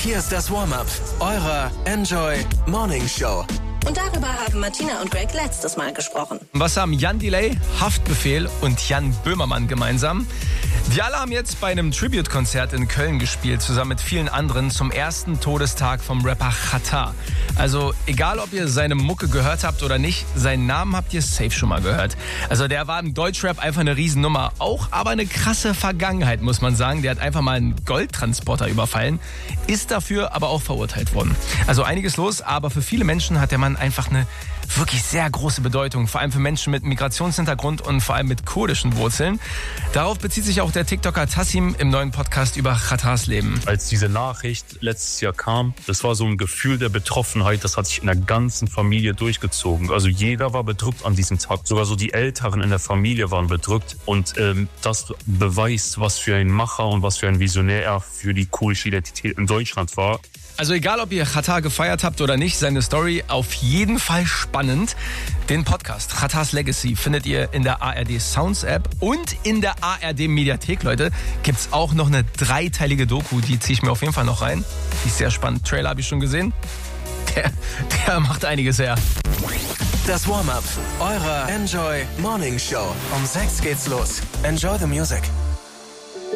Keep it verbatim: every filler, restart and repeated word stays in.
Hier ist das Warm-up eurer Enjoy Morning Show. Und darüber haben Martina und Greg letztes Mal gesprochen. Was haben Jan Delay, Haftbefehl und Jan Böhmermann gemeinsam? Die alle haben jetzt bei einem Tribute-Konzert in Köln gespielt, zusammen mit vielen anderen zum ersten Todestag vom Rapper Xatar. Also egal, ob ihr seine Mucke gehört habt oder nicht, seinen Namen habt ihr safe schon mal gehört. Also der war im Deutschrap einfach eine Riesennummer. Auch aber eine krasse Vergangenheit, muss man sagen. Der hat einfach mal einen Goldtransporter überfallen, ist dafür aber auch verurteilt worden. Also einiges los, aber für viele Menschen hat der Mann einfach eine wirklich sehr große Bedeutung, vor allem für Menschen mit Migrationshintergrund und vor allem mit kurdischen Wurzeln. Darauf bezieht sich auch der TikToker Tassim im neuen Podcast über Xatars Leben. Als diese Nachricht letztes Jahr kam, das war so ein Gefühl der Betroffenheit, das hat sich in der ganzen Familie durchgezogen. Also jeder war bedrückt an diesem Tag, sogar so die Älteren in der Familie waren bedrückt. Und ähm, das beweist, was für ein Macher und was für ein Visionär er für die kurdische Identität in Deutschland war. Also egal, ob ihr Xatar gefeiert habt oder nicht, seine Story auf jeden Fall spannend. Den Podcast Xatars Legacy findet ihr in der A R D Sounds App und in der A R D Mediathek, Leute. Gibt's auch noch eine dreiteilige Doku, die ziehe ich mir auf jeden Fall noch rein. Die ist sehr spannend. Trailer habe ich schon gesehen. Der, der macht einiges her. Das Warm-up eurer Enjoy Morning Show. Um sechs geht's los. Enjoy the music.